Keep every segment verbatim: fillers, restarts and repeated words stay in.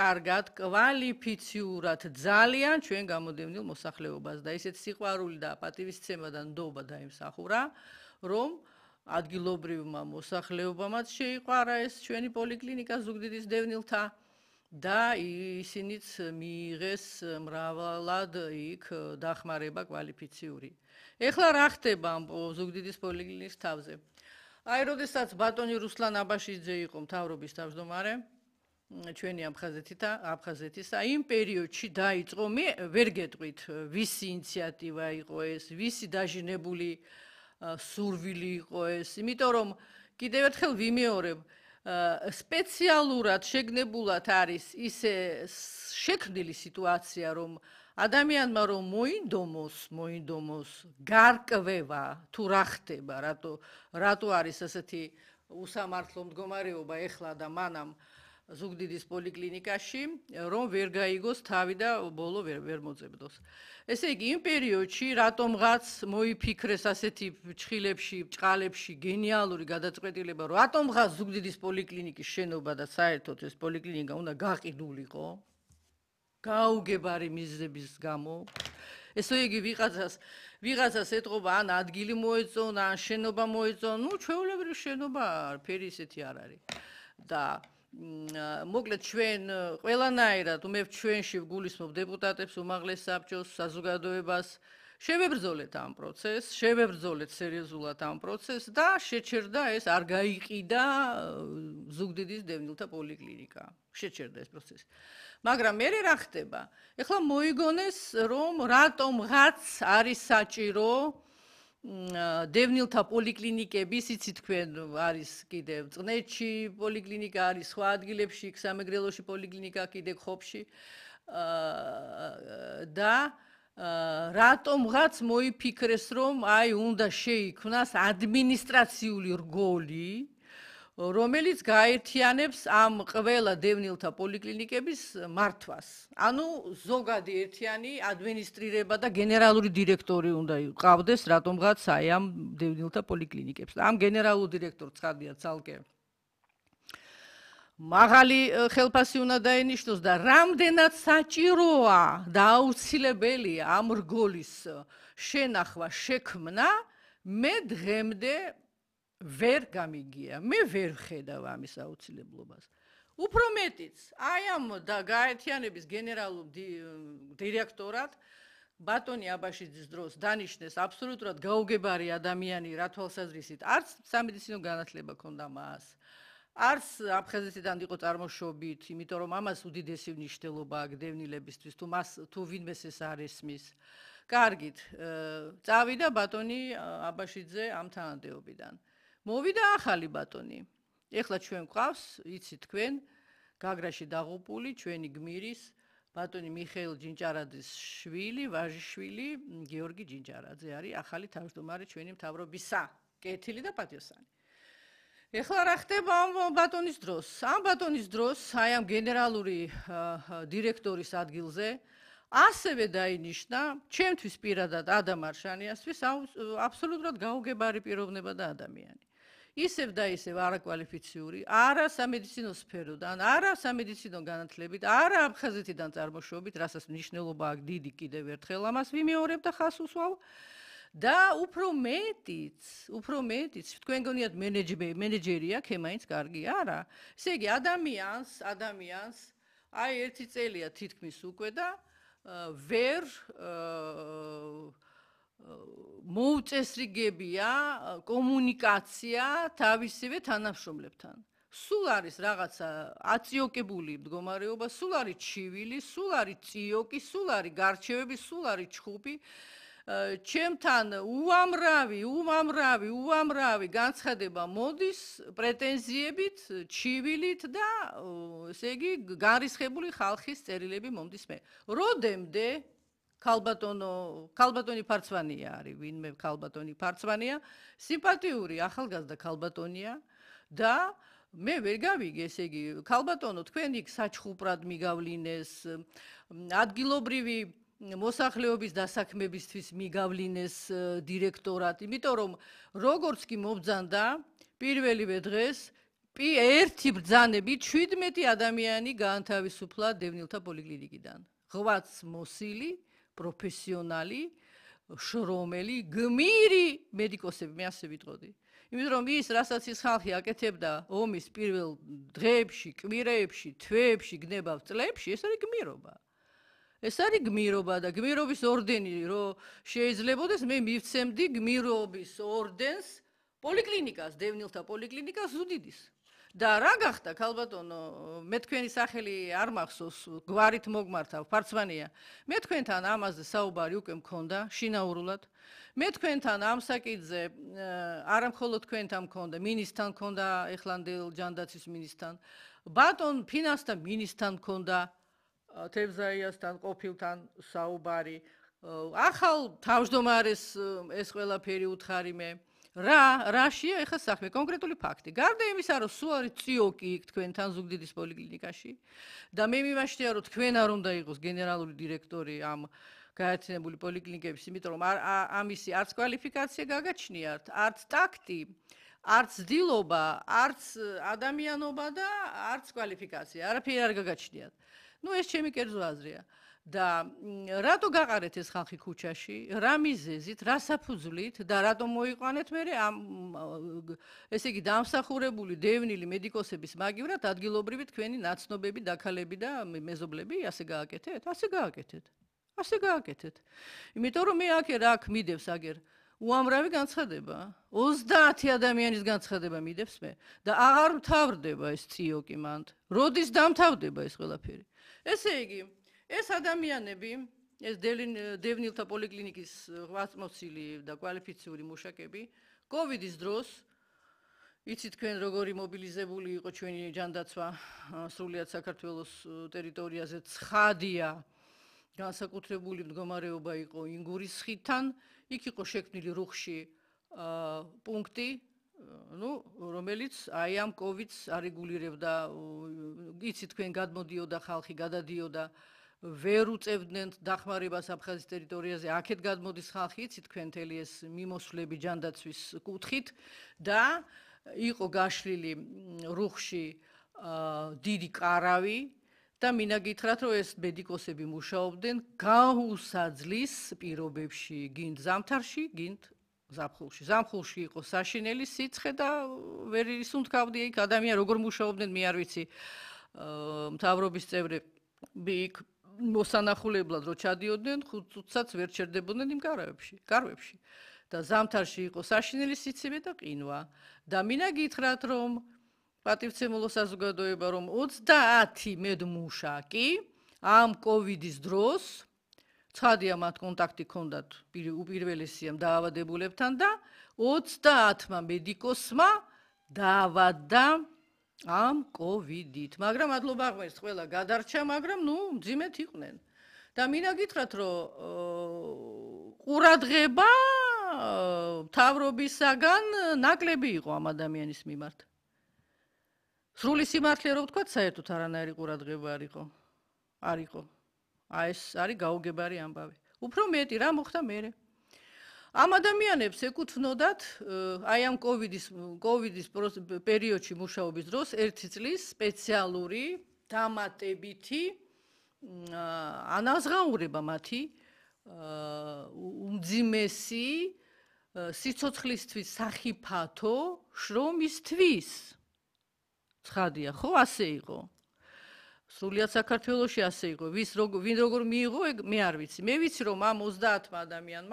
კარგად, კვალიფიციურად ძალიან ჩვენ გამოდევნილ მოსახლეობას და ისეთ სიყვარული და პატივისცემა და ნდობა დაიმსახურა, რომ ადგილობრივმა მოსახლეობამაც შეიყვარა ეს ჩვენი პოლიკლინიკა ზუგდიდის დევნილთა და ისინიც მიიღეს მრავალად იქ დახმარება კვალიფიციური. ეხლა რა ხდება ამ ზუგდიდის პოლიკლინიკის თავზე? აი, როდესაც ბატონი რუსლან აბაშიძე იყო მთავრობის თავმჯდომარე, ჩვენი აფხაზეთისა, იმ პერიოდში დაიწყო, მე ვერ გეტყვით, ვისი ინიციატივა იყო ეს, ვისი დაჟინებული სურვილი იყო ეს, იმიტომ რომ კიდევ ერთხელ ვიმეორებ, სპეციალურად შეგნებულად არის ისე შექმნილი სიტუაცია, რომ ადამიანმა რომ მოინდომოს, მოინდომოს გარკვევა თუ რა ხდება, რატო რატო არის ასეთი უსამართლო მდგომარეობა ეხლა და მანამ ზუგდიდის პოლიკლინიკაში, რომ ვერ გაიგოს თავი და ბოლო ვერ ვერ მოძებნოს. ესე იგი, იმ პერიოდში რატომღაც მოიფიქრეს ასეთი ჭხილებში, ჭყალებში გენიალური გადაწყვეტილება, რომ რატომღაც ზუგდიდის პოლიკლინიკის შენობა და საერთოდ ეს პოლიკლინიკა უნდა გაყიდულიყო, გაუგებარი მიზნების გამო. ესე იგი, ვიღაცას ვიღაცას ეთყობა ან ადგილი მოეწონა, ან შენობა მოეწონა, ნუ ჩვეულებრივი შენობა ფერი ისეთი არ არის. და მოკლედ ჩვენ ყველანაირად მე ჩვენში ვგულისხმობ დეპუტატებს, უმაღლეს საბჭოს, საზოგადოებას, შევებრძოლეთ ამ პროცესს, შევებრძოლეთ სერიოზულად ამ პროცესს და შეჩერდა ეს არ გაიყიდა ზუგდიდის დევნილთა პოლიკლინიკა. შეჩერდა ეს პროცესი. მაგრამ მე რა ხდება? ეხლა მოიგონეს, რომ რატომღაც არის საჭირო დევნილთა პოლიკლინიკების, იცით თქვენ, არის კიდევ წნეთში პოლიკლინიკა, არის სხვა ადგილებში, სამეგრელოში პოლიკლინიკა, კიდევ ხობში და რატომღაც მოიფიქრეს, რომ აი უნდა შეიქმნას ადმინისტრაციული რგოლი, რომელიც გაერთიანებს ამ ყველა დევნილთა პოლიკლინიკების მართვას. ანუ ზოგადი ერთიანი ადმინისტრირება და გენერალური დირექტორი უნდა ყავდეს რატომღაც აი ამ დევნილთა პოლიკლინიკებს. ამ გენერალურ დირექტორს ცხადია ცალკე მაღალი ხელფასი უნდა დაენიშნოს და რამდენად საჭიროა და აუცილებელია ამ რგოლის შენახვა, შექმნა, მე დღემდე ვერ გამიგია. მე ვერ ვხედავ ამის აუცილებლობას. უფრო მეტიც, აი ამ და გაერთიანების გენერალურ დირექტორად ბატონი აბაშიძის დროს დანიშნეს აბსოლუტურად გაუგებარი ადამიანი, რა თვალსაზრისით, არც სამედიცინო განათლება ჰქონდა მას. არც აფხაზეთიდან იყო წარმოშობით, იმიტომ რომ ამას უდიდესი მნიშვნელობა აქვს დევნილებისთვის, თუ მას თუ ვინმეს ეს არ ესმის. კარგით, წავიდა ბატონი აბაშიძე ამ თანამდებობიდან. მოვიდა ახალი ბატონი. ეხლა ჩვენ გვყავს, იცით თქვენ, გაგრაში დაღუპული ჩვენი გმირის ბატონი მიხეილ ჯინჭარაძის შვილი, ვაჟიშვილი, გიორგი ჯინჭარაძე არის ახალი თავმჯდომარე ჩვენი მთავრობისა, კეთილი და პატიოსანი. ეხლა რა ხდება ამ ბატონის დროს? ამ ბატონის დროს, აი ამ გენერალური დირექტორის ადგილზე ასევე დაინიშნა ჩემთვის პირადად ადამ არშანიასთვის აბსოლუტურად გაუგებარი პიროვნება და ადამიანი. ისევ და ისევ არაკვალიფიციური, არა სამედიცინო სფეროდან, არა სამედიცინო განათლებით, არა აფხაზეთიდან წარმოშობით, რასაც მნიშვნელობა აქვს დიდი კიდევ ერთხელ ამას ვიმეორებ და ხას უსვავ. და უფრო მეტიც, უფრო მეტიც, თქვენ გონიათ მენეჯერი აქვს, ემაინც კარგი არა. ესე იგი, ადამიანს, ადამიანს, აი ერთი წელია თითქმის უკვე და ვერ მოუწესრიგებია კომუნიკაცია თავისივე თანამშრომლებთან. სულ არის რაღაცა აწიოკებული მდგომარეობა, სულ არის ჩივილი, სულ არის წიოკი, სულ არის გარჩევები, სულ არის ჩხუბი. ჩემთან უამრავი, უამრავი, უამრავი განცხადება მოდის პრეტენზიებით, ჩივილით და ესე იგი გარისხებული ხალხის წერილები მომდის მე. როდემდე ქალბატონო, ქალბატონი ფარცვანია არის, ვინმე ქალბატონი ფარცვანია, სიმპათიური ახალგაზრდა ქალბატონია და მე ვერ გავიგე, ესე იგი, ქალბატონო, თქვენ იქ საჩხუპრად მიგავლინეს, ადგილობრივი მოსახლეობის დასაქმებისთვის მიგავლინეს დირექტორად, იმიტომ რომ როგორც კი მობძანდა პირველივე დღეს ერთი ბრძანებით შვიდმეტი ადამიანი გაანთავისუფლა დევნილთა პოლიკლინიკიდან. ღვაწ მოსილი, პროფესიონალი, შრომელი, გმირი მედიკოსები, მე ასე ვიტყოდი. იმიტომ რომ ის, რასაც ის ხალხი აკეთებდა ომის პირველ დღეებში, კვირეებში, თვეებში, გნებავ წლებში, ეს არის გმირობა. ეს არის გმირობა და გმირობის ორდენი რო შეიძლებოდეს, მე მივცემდი გმირობის ორდენს პოლიკლინიკას, დევნილთა პოლიკლინიკას ზუგდიდის. და რა გახდა, ქალბატონო, მე თქვენი სახელი არ მახსოვს, გვარით მოგმართავ, ფარცმანია. მე თქვენთან ამაზე საუბარი უკვე მქონდა, შინაურულად. მე თქვენთან ამ საკითხზე არა მხოლოდ თქვენთან მქონდა, მინისთან მქონდა, ეხლანდელ ჯანდაცვის მინისთან, ბატონ ფინანსთა მინისთან მქონდა, თევზაიასთან, ყოფილთან საუბარი. ახალ თავმჯდომარეს ეს ყველაფერი უთხარი მე. რა, რაშია ეხა საქმე, კონკრეტული ფაქტი. გარდა იმისა, რომ სულ არის წიოკი იქ თქვენთან ზუგდიდის პოლიკლინიკაში და მე მიმაჩნია, რომ თქვენ არ უნდა იყოს გენერალური დირექტორი ამ გაერთიანებული პოლიკლინიკების, იმიტომ რომ ამისი არც კვალიფიკაცია გაგაჩნიათ, არც ტაქტი, არც დილობა, არც ადამიანობა და არც კვალიფიკაცია, არაფერი არ გაგაჩნიათ. ნუ ეს ჩემი კერძო აზრია. და რატო გაყარეთ ეს ხალხი ქუჩაში, რა მიზეზით, რა საფუძვლით და რატომ მოიყვანეთ მე ამ ესე იგი დამსახურებული დევნილი მედიკოსების მაგივრად ადგილობრივი თქვენი ნაცნობები, დაქალები და მეზობლები ასე გააკეთეთ? ასე გააკეთეთ. ასე გააკეთეთ. იმიტომ რომ მე აქ აქ მიდევს აგერ უამრავი განცხადება. ოცდაათი ადამიანის განცხადება მიდევს მე და აღარ მთავრდება ეს წიოკი მანდ. როდის დამთავრდება ეს ყველაფერი? ესე იგი ეს ადამიანები, ეს დევნილთა პოლიკლინიკის ღვაწმოსილი და კვალიფიციური მუშაკები, კოვიდის დროს, იცით თქვენ როგორი მობილიზებული იყო ჩვენი ჯანდაცვა სრულიად საქართველოს ტერიტორიაზე, ცხადია, განსაკუთრებული მდგომარეობა იყო ინგურის ხიდთან, იქ იყო შექმნილი რუხში პუნქტი, ну, რომელიც აი ამ კოვიდს არეგულირებდა, იცით თქვენ გადმოდიოდა ხალხი, გადადიოდა ვერ უწევდნენ დახმარებას აფხაზის ტერიტორიაზე, აქეთ გადმოდის ხალხი, იცით თქვენ მთელი ეს მიმოსვლები ჯანდაცვის კუთხით და იყო გაშლილი რუხში დიდი კარავი და მინდა გითხრათ, რომ ეს მედიკოსები მუშაობდნენ გაუსაძლის პირობებში, გინდ ზამთარში, გინდ ზაფხულში. ზამხულში იყო საშინელი სიცხე და ვერ ისუნთქავდია იქ ადამიანი როგორ მუშაობდნენ, მე არ ვიცი. მთავრობის წევრები იქ მოსანახულებლად რო ჩადიოდნენ, ხუთ წუთსაც ვერ ჩერდებოდნენ იმ კარავებში, კარვებში. და ზამთარში იყო საშინელი სიცივე და ყინვა. და მინდა გითხრათ, რომ პატივცემულო საზოგადოება, რომ ოცდაათი მედმუშაკი ამ კოვიდის დროს ცხადია მათ კონტაქტი ჰქონდათ უპირველესია დაავადებულებთან და ოცდაათმა მედიკოსმა დაავადდა ამ კოვიდით. მაგრამ მადლობა ღმერთს ყველა გადარჩა, მაგრამ ნუ მძიმედ იყვნენ. და მინდა გითხრათ, რომ ყურადღება მთავრობისაგან ნაკლები იყო ამ ადამიანის მიმართ. სრული სიმართლე რო ვთქვათ, საერთოდ არანაირი ყურადღება არ იყო. არ იყო. აი ეს არის გაუგებარი ამბავი. უფრო მეტი რა მოხდა მერე. ამ ადამიანებს ეკუთვნოდათ აი ამ კოვიდის კოვიდის პერიოდში მუშაობის დროს ერთი წლის სპეციალური დამატებითი ანაზღაურება მათი უმძიმესი სიცოცხლისთვის სახიფათო შრომისთვის. ცხადია, ხო, ასე იყო. სრულიად საქართველოში ასე იყო. ვის ვინ როგორ მიიღო, მე არ ვიცი. მე ვიცი, რომ ამ ოცდაათმა ადამიანმა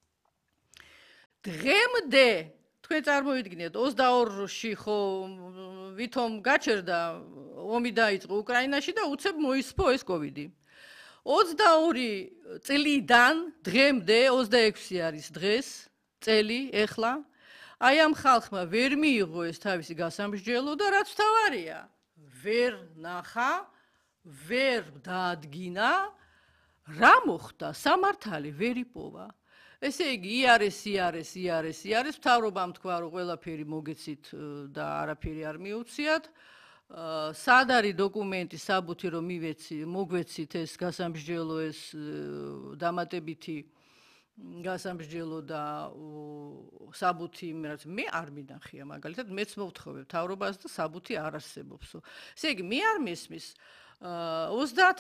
დღემდე თქვენ წარმოიდგინეთ, ოცდაორში ხო ვითომ გაჩერდა ომი დაიწყო უკრაინაში და უცებ მოისპო ეს კოვიდი. ოცდაორი წლიდან დღემდე ოცდაექვსი არის დღეს, წელი ეხლა. აი ამ ხალხმა ვერ მიიღო ეს თავისი გასამსჯელო და რაც თავარია, ვერ ნახა, ვერ დაადგინა, რა მოხდა, სამართალი ვერ იპოვა. ესე იგი, იარეს, იარეს, იარეს, იარეს, მთავრობამ თქვა, რომ ყველაფერი მოგეცით და არაფერი არ მიუციათ. სად არის დოკუმენტი, საბუთი, რომ მივეცი, მოგვეცით ეს გასამსჯელო, ეს დამატებითი გასამსჯელო და საბუთი იმ რაც მე არ მინახია მაგალითად მეც მოვთხოვე მთავრობას და საბუთი არ არსებობსო. ესე იგი მე არ მესმის ოცდაათ